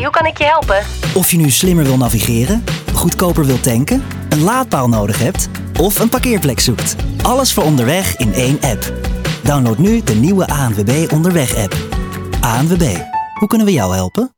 hoe kan ik je helpen? Of je nu slimmer wil navigeren, goedkoper wil tanken, een laadpaal nodig hebt of een parkeerplek zoekt. Alles voor onderweg in één app. Download nu de nieuwe ANWB Onderweg-app. ANWB, hoe kunnen we jou helpen?